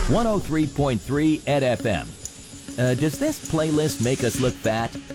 103.3 Ed FM. Does this playlist make us look fat?